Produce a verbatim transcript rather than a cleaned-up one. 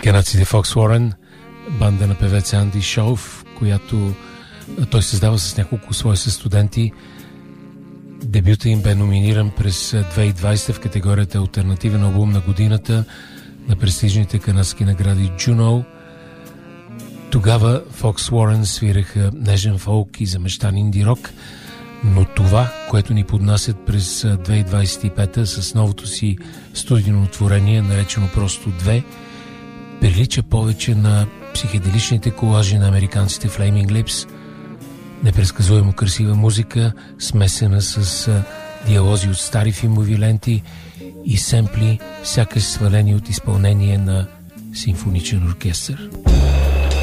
Канадците Фокс Уорен, банда на певец Анди Шоуф, която той създава с няколко свои студенти. Дебюта им бе номиниран през две хиляди и двадесета в категорията Алтернативен албум на годината на престижните канадски награди Juno. Тогава Фокс Уорен свираха нежен фолк и замещан инди рок, но това, което ни поднасят през две хиляди двадесет и пета с новото си студийно творение, наречено просто две, прилича повече на психеделичните колажи на американците Flaming Lips. Непредсказуемо красива музика, смесена с диалози от стари филмови ленти и семпли, сякаш свалени от изпълнение на симфоничен оркестър.